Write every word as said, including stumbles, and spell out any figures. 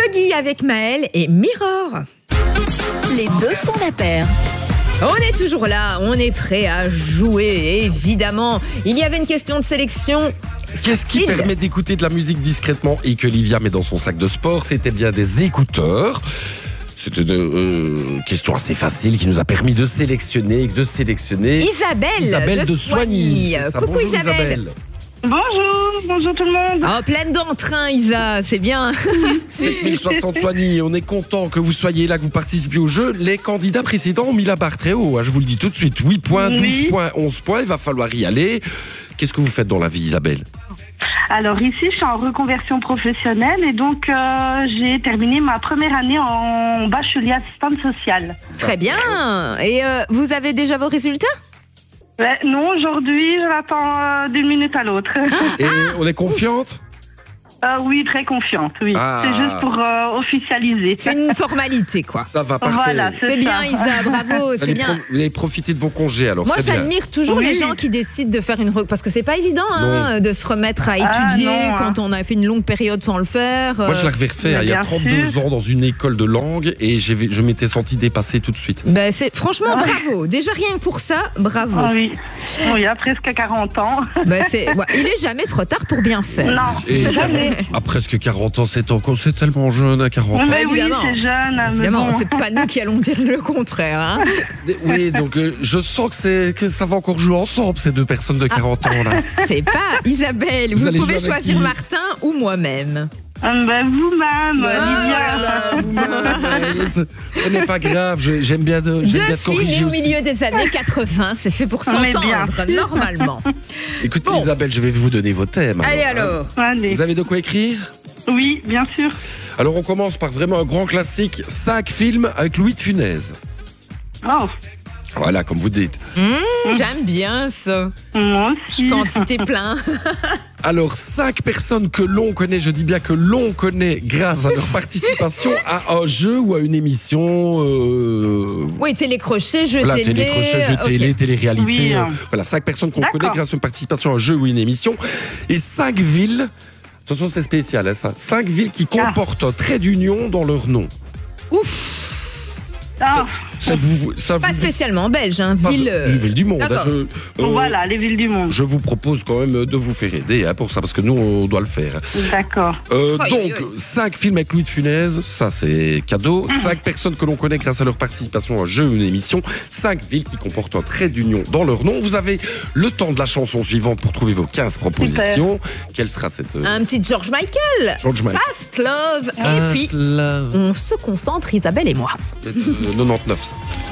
Guy avec Maël et Mirror. Les deux font la paire. On est toujours là, on est prêt à jouer, évidemment. Il y avait une question de sélection. Qu'est-ce qui Facile. permet d'écouter de la musique discrètement et que Livia met dans son sac de sport? C'était bien des écouteurs. C'était une euh, question assez facile qui nous a permis de sélectionner, de sélectionner Isabelle, Isabelle de, de Soigny. Soigny. C'est ça. Coucou Bonjour, Isabelle. Bonjour, bonjour tout le monde. Oh, pleine d'entrain Isa, c'est bien. sept mille soixante Soigny, on est content que vous soyez là, que vous participiez au jeu. Les candidats précédents ont mis la barre très haut, hein, je vous le dis tout de suite. huit points, douze Oui. points, onze points, il va falloir y aller. Qu'est-ce que vous faites dans la vie, Isabelle? Alors ici, je suis en reconversion professionnelle et donc euh, j'ai terminé ma première année en bachelier assistante sociale. Très bien. Et euh, vous avez déjà vos résultats? Ouais, non, aujourd'hui, je l'attends euh, d'une minute à l'autre. Et on est confiante? Euh, oui, très confiante, oui. Ah. C'est juste pour euh, officialiser. C'est une formalité, quoi. Ça va, parfait. Voilà, c'est C'est bien ça. Isa, bravo, Vous c'est allez, bien. pro- vous allez profiter de vos congés alors, Moi, c'est bien. j'admire toujours Oui. les gens qui décident de faire une... re- Parce que c'est pas évident hein, de se remettre à Ah, étudier non, hein. quand on a fait une longue période sans le faire. Moi, je la refais refaire il y a bien trente-deux sûr. ans dans une école de langue et j'ai- je m'étais senti dépassé tout de suite. Ben, c'est... Franchement, Ah. bravo. Déjà, rien que pour ça, bravo. Ah oui. Bon, il y a presque quarante ans. Ben, c'est... ouais, il est jamais trop tard pour bien faire. Non, Et jamais. à presque quarante ans, c'est encore, c'est tellement jeune à quarante ans. Mais oui, évidemment. c'est jeune. Mais Évidemment, bon. c'est pas nous qui allons dire le contraire. Hein. Oui, donc euh, je sens que, c'est, que ça va encore jouer ensemble, ces deux personnes de quarante ans là. C'est pas Isabelle. Vous Vous, allez pouvez jouer avec choisir qui? Martin ou moi-même. Ah, ben, vous-même, Livia. Ah, vous-même. Ce ce n'est pas grave, je- j'aime bien, de, j'aime bien Deux te corriger filles nées au aussi. milieu des années quatre-vingts, c'est fait pour Mais bien s'entendre, sûr. normalement. Écoutez Bon. Isabelle, je vais vous donner vos thèmes. Allez hein. alors. Allez. Vous avez de quoi écrire? Oui, bien sûr. Alors on commence par vraiment un grand classique, cinq films avec Louis de Funès. Oh, Voilà, comme vous dites. Mmh, j'aime bien ça. moi Je aussi. peux en citer plein. Alors, cinq personnes que l'on connaît, je dis bien que l'on connaît grâce à leur participation à un jeu ou à une émission. Euh, Oui, télécrochet, jeu voilà, télé. télécrochet, jeu ok. télé, télé-réalité. Oui. euh, voilà, cinq personnes qu'on D'accord. connaît grâce à une participation à un jeu ou une émission. Et cinq villes, attention, c'est spécial, hein, ça. Cinq villes qui Ah. comportent un trait d'union dans leur nom. Ouf. Ah, Ça vous, ça Pas vous- spécialement belge, hein. pas- Ville. euh, du ville du monde. hein, D'accord. je- euh, bon, voilà, les villes du monde. Je vous propose quand même de vous faire aider hein, pour ça, parce que nous, on doit le faire. D'accord. Euh, Aïe, donc, aïe, aïe. cinq films avec Louis de Funès, ça c'est cadeau. Cinq personnes que l'on connaît grâce à leur participation à un jeu ou une émission. Cinq villes qui comportent un trait d'union dans leur nom. Vous avez le temps de la chanson suivante pour trouver vos quinze propositions. Quelle sera cette... euh, Un petit George Michael. George Michael. Fast Love. Ah, Et puis, cela- on se concentre, Isabelle et moi. peut-être, euh, quatre-vingt-dix-neuf, ça.